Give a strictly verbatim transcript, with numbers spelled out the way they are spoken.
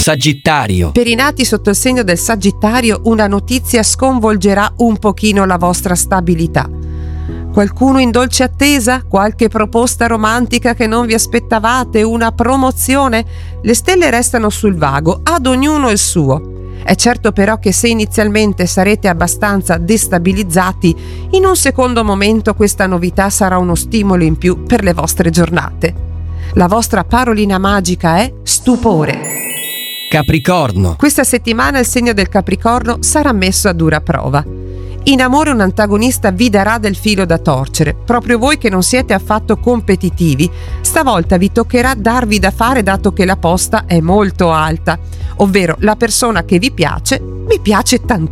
Sagittario. Per i nati sotto il segno del Sagittario, una notizia sconvolgerà un pochino la vostra stabilità. Qualcuno in dolce attesa? Qualche proposta romantica che non vi aspettavate? Una promozione? Le stelle restano sul vago, ad ognuno il suo. È certo però che se inizialmente sarete abbastanza destabilizzati, in un secondo momento questa novità sarà uno stimolo in più per le vostre giornate. La vostra parolina magica è stupore. Capricorno. Questa settimana il segno del Capricorno sarà messo a dura prova. In amore un antagonista vi darà del filo da torcere. Proprio voi che non siete affatto competitivi, stavolta vi toccherà darvi da fare dato che la posta è molto alta. Ovvero la persona che vi piace, vi piace tantissimo.